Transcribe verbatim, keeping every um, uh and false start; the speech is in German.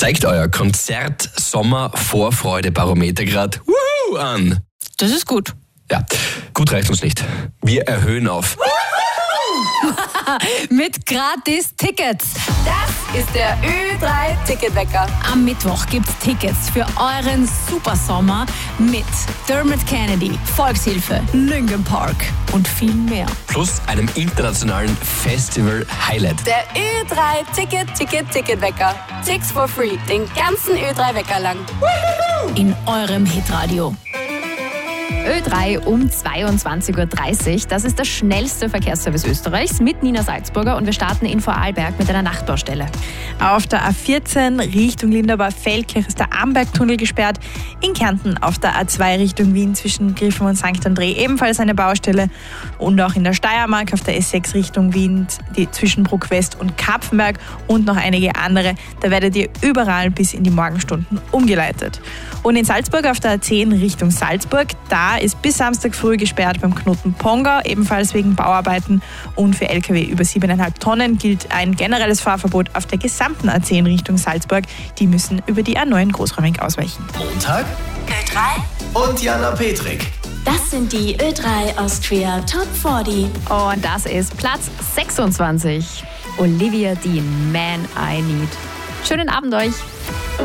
Zeigt euer Konzert-Sommer-Vorfreude-Barometer gerade Wuhu an. Das ist gut. Ja, gut reicht uns nicht. Wir erhöhen auf. Mit gratis Tickets. Das ist der Ö drei Ticketwecker. Am Mittwoch gibt's Tickets für euren Supersommer mit Dermot Kennedy, Volkshilfe, Linkin Park und viel mehr. Plus einem internationalen Festival-Highlight. Der Ö drei Ticket, Ticket, Ticketwecker. Tickets for free. Den ganzen Ö drei Wecker lang. In eurem Hitradio. Ö drei um zweiundzwanzig Uhr dreißig. Das ist der schnellste Verkehrsservice Österreichs mit Nina Salzburger und wir starten in Vorarlberg mit einer Nachtbaustelle. Auf der A vierzehn Richtung Linderbar-Feldkirch ist der Ambergtunnel gesperrt. In Kärnten auf der A zwei Richtung Wien zwischen Griffen und Sankt André ebenfalls eine Baustelle. Und auch in der Steiermark auf der S sechs Richtung Wien die zwischen Bruck-West und Kapfenberg und noch einige andere. Da werdet ihr überall bis in die Morgenstunden umgeleitet. Und in Salzburg auf der A zehn Richtung Salzburg, da ist bis Samstag früh gesperrt beim Knoten Pongau, ebenfalls wegen Bauarbeiten. Und für L K W über siebeneinhalb Tonnen gilt ein generelles Fahrverbot auf der gesamten A zehn Richtung Salzburg. Die müssen über die A neun großräumig ausweichen. Montag Ö drei und Jana Petrik. Das sind die Ö drei Austria Top vierzig. Und das ist Platz sechsundzwanzig. Olivia Dean, Man I Need. Schönen Abend euch.